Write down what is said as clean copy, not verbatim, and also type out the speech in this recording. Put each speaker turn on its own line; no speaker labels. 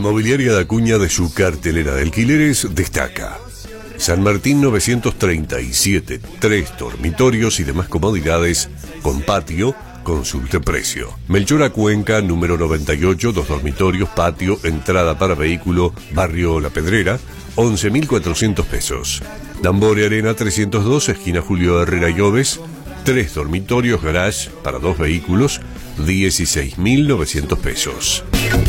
Inmobiliaria de Acuña, de su cartelera de alquileres, destaca San Martín 937, 3 dormitorios y demás comodidades con patio. Consulte precio. Melchora Cuenca, número 98, 2 dormitorios, patio, entrada para vehículo, barrio La Pedrera, 11.400 pesos. Dambore Arena 302, esquina Julio Herrera y Oves, 3 dormitorios, garage para 2 vehículos, 16.900 pesos.